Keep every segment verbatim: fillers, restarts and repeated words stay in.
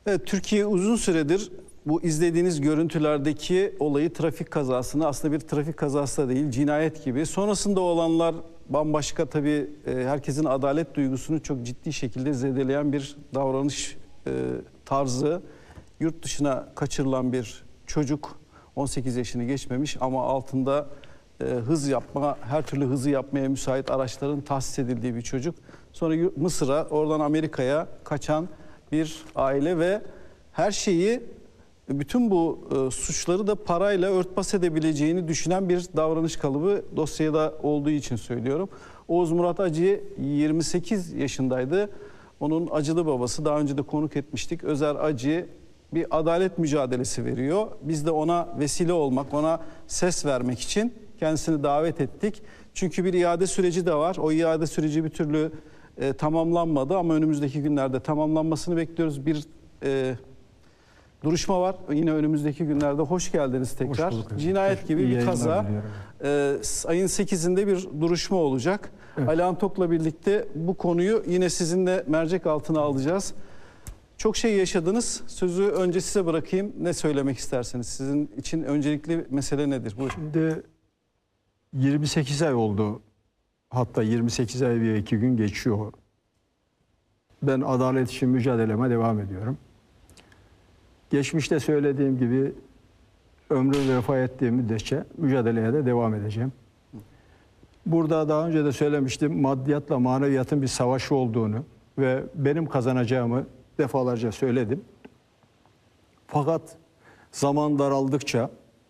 Evet, Türkiye uzun süredir bu izlediğiniz görüntülerdeki olayı trafik kazasını aslında bir trafik kazası da değil, cinayet gibi. Sonrasında olanlar bambaşka, tabii herkesin adalet duygusunu çok ciddi şekilde zedeleyen bir davranış e, tarzı. Yurt dışına kaçırılan bir çocuk, on sekiz yaşını geçmemiş ama altında e, hız yapma, her türlü hızı yapmaya müsait araçların tahsis edildiği bir çocuk. Sonra Mısır'a, oradan Amerika'ya kaçan bir aile ve her şeyi, bütün bu e, suçları da parayla örtbas edebileceğini düşünen bir davranış kalıbı dosyada olduğu için söylüyorum. Oğuz Murat Acı yirmi sekiz yaşındaydı. Onun acılı babası, daha önce de konuk etmiştik, Özer Acı, bir adalet mücadelesi veriyor. Biz de ona vesile olmak, ona ses vermek için kendisini davet ettik. Çünkü bir iade süreci de var. O iade süreci bir türlü e, tamamlanmadı ama önümüzdeki günlerde tamamlanmasını bekliyoruz. Bir e, duruşma var. Yine önümüzdeki günlerde. Hoş geldiniz tekrar. Hoş bulduk. Cinayet gibi İyi bir kaza. E, ayın sekizinde bir duruşma olacak. Evet. Alihan Tok'la birlikte bu konuyu yine sizinle mercek altına alacağız. Çok şey yaşadınız. Sözü önce size bırakayım. Ne söylemek istersiniz? Sizin için öncelikli mesele nedir? Buyurun. Şimdi yirmi sekiz ay oldu. Hatta yirmi sekiz ay ve iki gün geçiyor. Ben adalet için mücadeleme devam ediyorum. Geçmişte söylediğim gibi ömrüm vefa ettiğim müddetçe mücadeleye de devam edeceğim. Burada daha önce de söylemiştim, maddiyatla maneviyatın bir savaşı olduğunu ve benim kazanacağımı defalarca söyledim. Fakat zaman daraldıkça,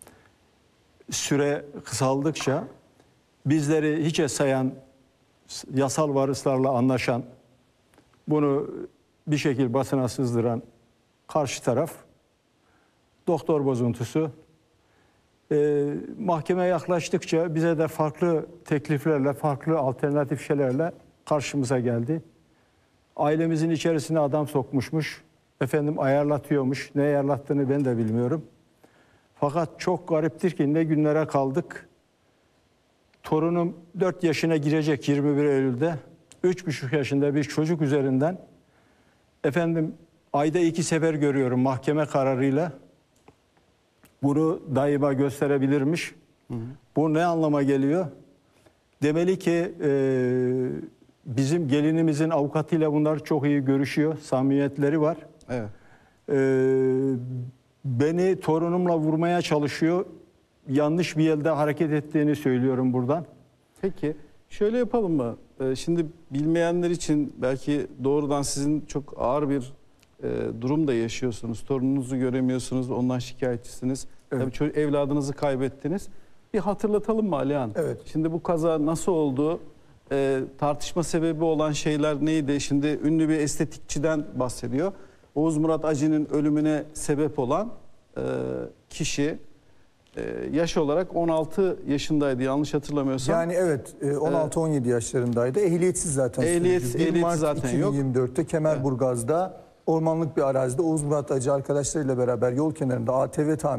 süre kısaldıkça bizleri hiçe sayan, yasal varislerle anlaşan, bunu bir şekilde basına sızdıran karşı taraf, doktor bozuntusu, e, mahkemeye yaklaştıkça bize de farklı tekliflerle, farklı alternatif şeylerle karşımıza geldi. Ailemizin içerisine adam sokmuşmuş, efendim ayarlatıyormuş, ne ayarlattığını ben de bilmiyorum. Fakat çok gariptir ki ne günlere kaldık. Torunum dört yaşına girecek yirmi bir Eylül'de, üç buçuk yaşında bir çocuk üzerinden, efendim ayda iki sefer görüyorum mahkeme kararıyla. Bunu daima gösterebilirmiş. Hı hı. Bu ne anlama geliyor? Demeli ki e, bizim gelinimizin avukatıyla bunlar çok iyi görüşüyor. Samimiyetleri var. Evet. E, beni torunumla vurmaya çalışıyor. Yanlış bir yerde hareket ettiğini söylüyorum buradan. Peki şöyle yapalım mı? Ee, şimdi bilmeyenler için belki doğrudan sizin çok ağır bir e, durum da yaşıyorsunuz. Torununuzu göremiyorsunuz, ondan şikayetçisiniz. Evet. Tabii evladınızı kaybettiniz. Bir hatırlatalım mı Alihan? Evet. Şimdi bu kaza nasıl oldu? Ee, tartışma sebebi olan şeyler neydi? Şimdi ünlü bir estetikçiden bahsediyor. Oğuz Murat Acı'nın ölümüne sebep olan e, kişi e, yaş olarak on altı yaşındaydı yanlış hatırlamıyorsam. Yani evet on altı on yedi yaşlarındaydı. Ehliyetsiz zaten. Ehliyet, ehliyeti zaten iki bin yirmi dörtte yok. Kemerburgaz'da ormanlık bir arazide Oğuz Murat Acı arkadaşlarıyla beraber yol kenarında A T V tamir